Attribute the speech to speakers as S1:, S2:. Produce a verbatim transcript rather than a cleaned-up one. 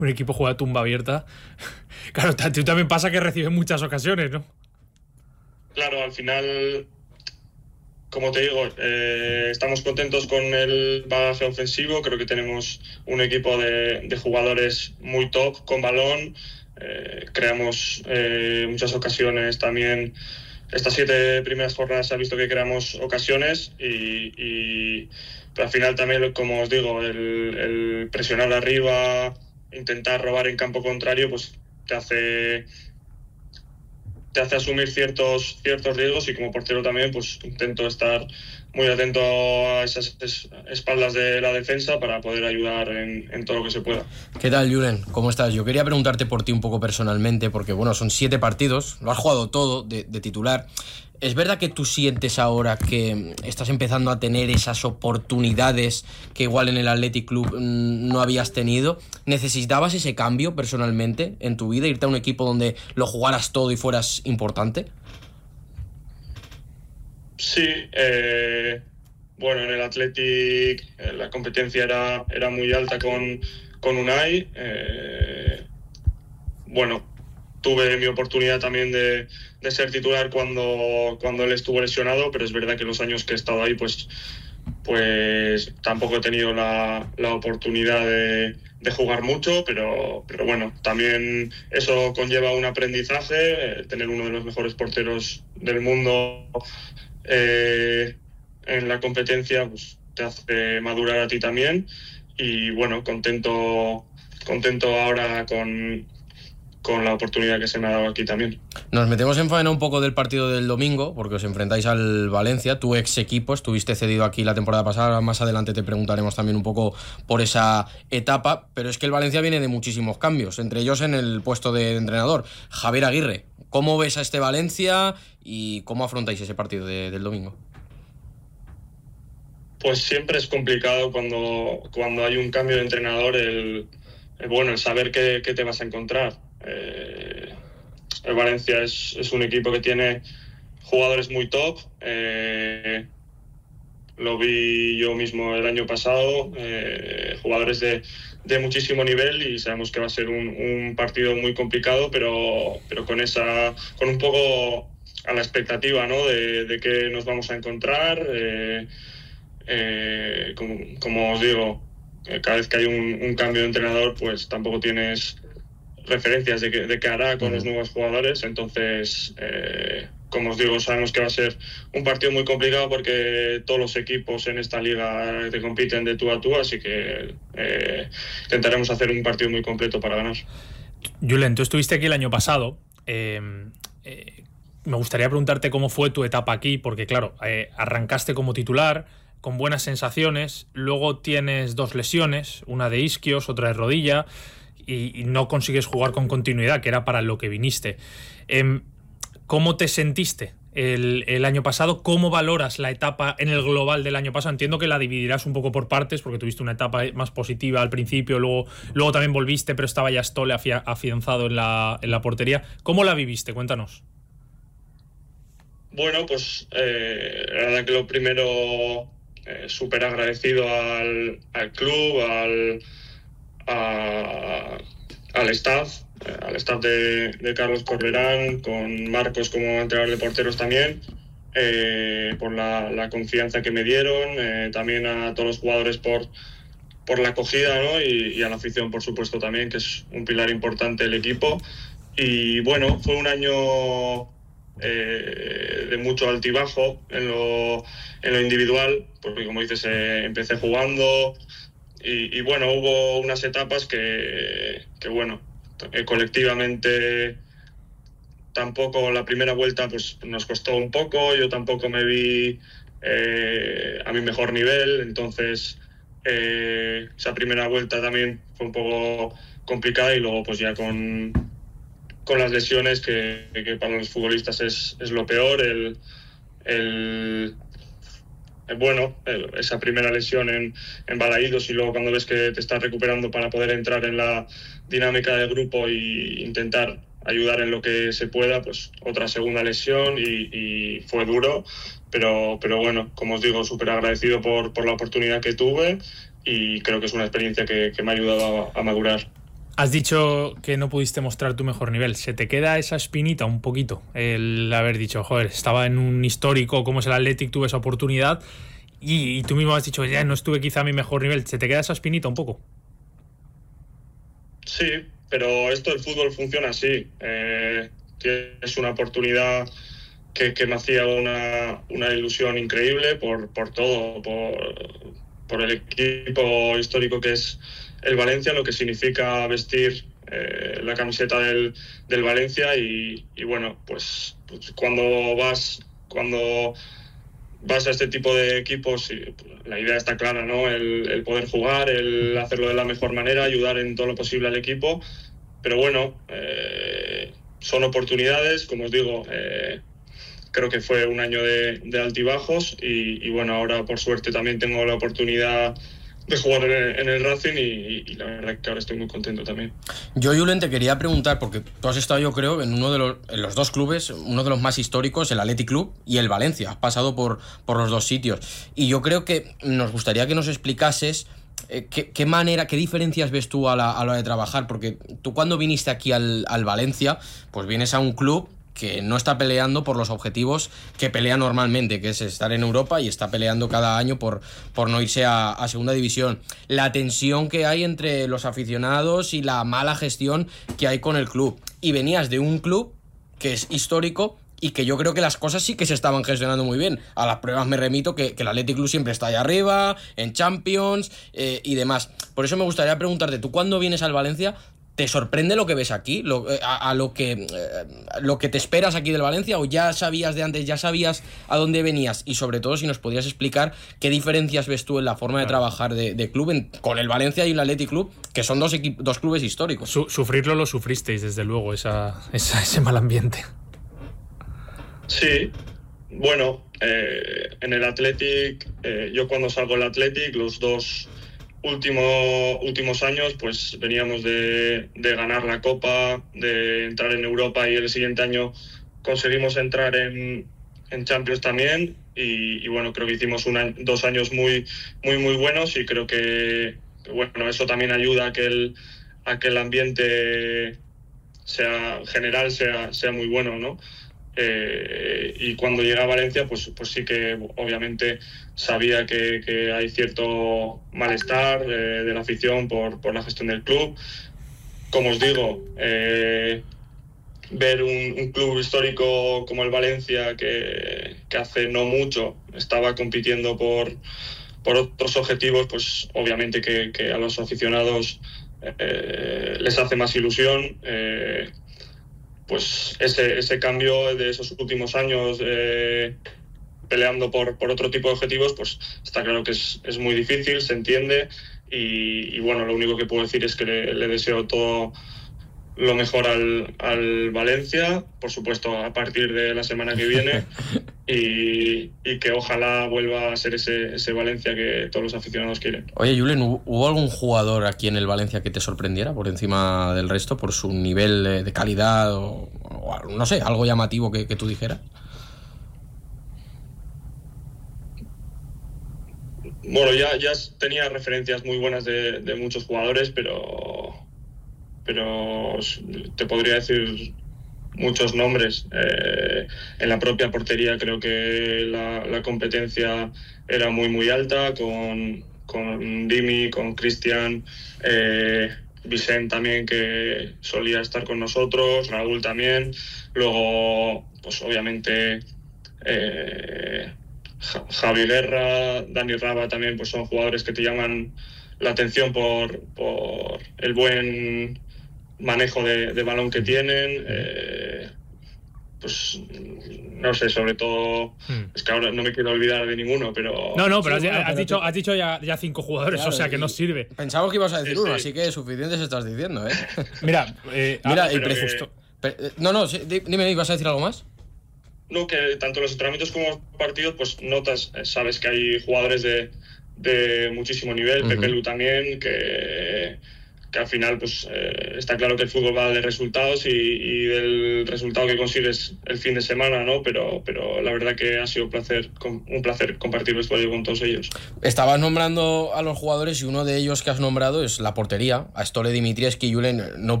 S1: un equipo juega a tumba abierta. Claro, a ti también pasa que recibes muchas ocasiones, ¿no?
S2: Claro, al final, como te digo, eh, estamos contentos con el bagaje ofensivo. Creo que tenemos un equipo de, de jugadores muy top con balón. Eh, creamos eh, muchas ocasiones también. Estas siete primeras jornadas se ha visto que creamos ocasiones y, y pero al final también, como os digo, el, el presionar arriba, intentar robar en campo contrario, pues te hace te hace asumir ciertos ciertos riesgos, y como portero también pues intento estar muy atento a esas espaldas de la defensa para poder ayudar en, en todo lo que se pueda.
S3: ¿Qué tal, Julen? ¿Cómo estás? Yo quería preguntarte por ti un poco personalmente, porque bueno, son siete partidos, lo has jugado todo de, de titular. ¿Es verdad que tú sientes ahora que estás empezando a tener esas oportunidades que igual en el Athletic Club no habías tenido? ¿Necesitabas ese cambio personalmente en tu vida, irte a un equipo donde lo jugaras todo y fueras importante?
S2: Sí, eh, bueno, en el Athletic eh, la competencia era, era muy alta con, con Unai. Eh, bueno, tuve mi oportunidad también de, de ser titular cuando, cuando él estuvo lesionado, pero es verdad que los años que he estado ahí, pues, pues tampoco he tenido la, la oportunidad de, de jugar mucho, pero, pero bueno, también eso conlleva un aprendizaje, eh, tener uno de los mejores porteros del mundo eh, en la competencia, pues te hace madurar a ti también, y bueno, contento, contento ahora con... con la oportunidad que se me ha dado aquí también.
S3: Nos metemos en faena un poco del partido del domingo, porque os enfrentáis al Valencia, tu ex equipo, estuviste cedido aquí la temporada pasada, más adelante te preguntaremos también un poco por esa etapa, pero es que el Valencia viene de muchísimos cambios, entre ellos en el puesto de entrenador. Javier Aguirre, ¿cómo ves a este Valencia y cómo afrontáis ese partido de, del domingo?
S2: Pues siempre es complicado cuando, cuando hay un cambio de entrenador, el, el bueno, el saber qué, qué te vas a encontrar. Eh, el Valencia es, es un equipo que tiene jugadores muy top. Eh, lo vi yo mismo el año pasado, eh, jugadores de, de muchísimo nivel, y sabemos que va a ser un, un partido muy complicado, pero, pero con esa, con un poco a la expectativa, ¿no? de, de qué nos vamos a encontrar. Eh, eh, como, como os digo, cada vez que hay un, un cambio de entrenador, pues tampoco tienes referencias de qué de qué hará con uh-huh. los nuevos jugadores. Entonces, eh, como os digo, sabemos que va a ser un partido muy complicado porque todos los equipos en esta liga te compiten de tú a tú, así que eh, intentaremos hacer un partido muy completo para ganar.
S1: Julen, tú estuviste aquí el año pasado. Eh, eh, me gustaría preguntarte cómo fue tu etapa aquí, porque claro, eh, arrancaste como titular con buenas sensaciones, luego tienes dos lesiones, una de isquios, otra de rodilla, y, y no consigues jugar con continuidad, que era para lo que viniste. Eh, ¿Cómo te sentiste el, el año pasado? ¿Cómo valoras la etapa en el global del año pasado? Entiendo que la dividirás un poco por partes, porque tuviste una etapa más positiva al principio, luego, luego también volviste, pero estaba ya Stolle afianzado en la, en la portería. ¿Cómo la viviste? Cuéntanos.
S2: Bueno, pues eh, la verdad que lo primero... Eh, súper agradecido al, al club, al, a, al staff, eh, al staff de, de Carlos Corberán, con Marcos como entrenador de porteros también, eh, por la, la confianza que me dieron, eh, también a todos los jugadores por, por la acogida, ¿no? y, y a la afición, por supuesto, también, que es un pilar importante del equipo. Y bueno, fue un año... Eh, de mucho altibajo en lo, en lo individual, porque como dices, eh, empecé jugando y, y bueno, hubo unas etapas que, que bueno, eh, colectivamente tampoco la primera vuelta pues nos costó un poco, yo tampoco me vi eh, a mi mejor nivel, entonces eh, esa primera vuelta también fue un poco complicada, y luego pues ya con con las lesiones, que, que para los futbolistas es, es lo peor, el, el, el bueno, el, esa primera lesión en, en Balaídos, y luego cuando ves que te estás recuperando para poder entrar en la dinámica del grupo e intentar ayudar en lo que se pueda, pues otra segunda lesión, y, y fue duro, pero, pero bueno, como os digo, súper agradecido por, por la oportunidad que tuve, y creo que es una experiencia que, que me ha ayudado a, a madurar.
S1: Has dicho que no pudiste mostrar tu mejor nivel. ¿Se te queda esa espinita un poquito? El haber dicho, joder, estaba en un histórico como es el Athletic, tuve esa oportunidad y, y tú mismo has dicho, ya no estuve quizá a mi mejor nivel. ¿Se te queda esa espinita un poco?
S2: Sí, pero esto del fútbol funciona así. Eh, tienes una oportunidad que, que me hacía una, una ilusión increíble por, por todo, por, por el equipo histórico que es el Valencia, lo que significa vestir eh, la camiseta del, del Valencia y, y bueno, pues, pues cuando vas cuando vas a este tipo de equipos, la idea está clara, ¿no? El, el poder jugar, el hacerlo de la mejor manera, ayudar en todo lo posible al equipo, pero bueno, eh, son oportunidades, como os digo, eh, creo que fue un año de, de altibajos y, y bueno, ahora por suerte también tengo la oportunidad de jugar en el, en el Racing y, y, y la verdad que ahora estoy muy contento también.
S3: Yo, Julen, te quería preguntar, porque tú has estado, yo creo, en uno de los, en los dos clubes, uno de los más históricos, el Athletic Club y el Valencia. Has pasado por, por los dos sitios. Y yo creo que nos gustaría que nos explicases eh, qué, qué manera, qué diferencias ves tú a la, a la hora de trabajar, porque tú cuando viniste aquí al, al Valencia, pues vienes a un club que no está peleando por los objetivos que pelea normalmente, que es estar en Europa y está peleando cada año por, por no irse a, a segunda división. La tensión que hay entre los aficionados y la mala gestión que hay con el club. Y venías de un club que es histórico y que yo creo que las cosas sí que se estaban gestionando muy bien. A las pruebas me remito que, que el Athletic Club siempre está ahí arriba, en Champions eh, y demás. Por eso me gustaría preguntarte, ¿tú cuando vienes al Valencia te sorprende lo que ves aquí? Lo, a, a lo que eh, lo que te esperas aquí del Valencia, o ya sabías de antes, ya sabías a dónde venías, y sobre todo si nos podrías explicar qué diferencias ves tú en la forma de trabajar de, de club en, con el Valencia y el Athletic Club, que son dos, equip, dos clubes históricos.
S1: Su, sufrirlo lo sufristeis, desde luego, esa, esa, ese mal ambiente.
S2: Sí, bueno, eh, en el Athletic, eh, yo cuando salgo del Athletic, los dos Último, últimos años, pues veníamos de, de ganar la Copa, de entrar en Europa y el siguiente año conseguimos entrar en, en Champions también y, y bueno, creo que hicimos una, dos años muy, muy, muy buenos y creo que, que bueno, eso también ayuda a que el, a que el ambiente sea general sea, sea muy bueno, ¿no? Eh, y cuando llegué a Valencia, pues, pues sí que obviamente sabía que, que hay cierto malestar eh, de la afición por, por la gestión del club. Como os digo, eh, ver un, un club histórico como el Valencia, que, que hace no mucho estaba compitiendo por, por otros objetivos, pues obviamente que, que a los aficionados eh, les hace más ilusión. Eh, pues ese, ese cambio de esos últimos años eh, peleando por, por otro tipo de objetivos, pues está claro que es, es muy difícil, se entiende y, y bueno, lo único que puedo decir es que le, le deseo todo lo mejor al, al Valencia, por supuesto a partir de la semana que viene y, y que ojalá vuelva a ser ese, ese Valencia que todos los aficionados quieren.
S3: Oye, Julen, ¿hubo algún jugador aquí en el Valencia que te sorprendiera por encima del resto por su nivel de calidad o, o no sé, algo llamativo que, que tú dijeras?
S2: Bueno, ya, ya tenía referencias muy buenas de, de muchos jugadores, pero pero te podría decir muchos nombres. Eh, en la propia portería creo que la, la competencia era muy muy alta, con, con Dimi, con Cristian, eh, Vicent también, que solía estar con nosotros, Raúl también. Luego, pues obviamente eh, Javi Guerra, Dani Raba también, pues son jugadores que te llaman la atención por, por el buen manejo de, de balón que tienen. Eh, pues no sé, sobre todo hmm. es que ahora no me quiero olvidar de ninguno, pero
S1: no, no, pero
S2: sí,
S1: has,
S2: bueno,
S1: has
S2: pero
S1: dicho,
S2: te...
S1: has dicho ya, ya cinco jugadores, claro, o sea que no sirve.
S3: Pensaba que ibas a decir
S2: sí,
S3: uno,
S2: sí.
S3: así que suficientes estás diciendo, ¿eh?
S1: Mira, eh,
S3: mira,
S1: ah,
S3: el pre... justo... no, no, sí, dime, ¿ibas a decir algo más?
S2: No, que tanto en los entrenamientos como en los partidos, pues notas, sabes que hay jugadores de, de muchísimo nivel, uh-huh. Pepe Lu también, que, que al final pues eh, está claro que el fútbol va de resultados y, y del resultado que consigues el fin de semana, ¿no? Pero, pero la verdad que ha sido un placer, un placer compartir vestuario con todos ellos.
S3: Estabas nombrando a los jugadores y uno de ellos que has nombrado es la portería. A Stole Dimitrievski y Julen no